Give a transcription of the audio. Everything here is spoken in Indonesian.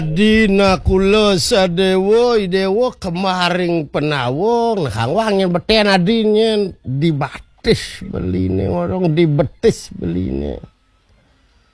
Dina kula sadewa idewa kemaring penawong kang wangin beten adinyen dibatis beline orang dibetis beline